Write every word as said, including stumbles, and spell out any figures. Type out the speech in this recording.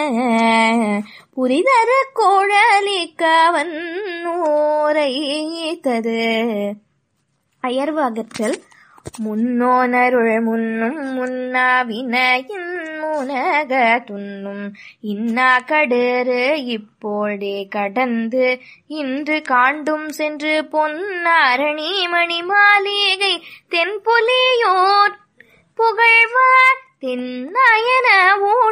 புரிதரு குழலிக்கவன் ஊரைத்தது. அயர்வு அகற்றல். முன்னோனருள் முன்னும் முன்னா வினையின் முனக துன்னும் இன்னா கடறு இப்போழே கடந்து இன்று காண்டும் சென்று பொன்னரணி மணி மாளிகை தென்புலியோர் புகழ்வார் தென்னாயன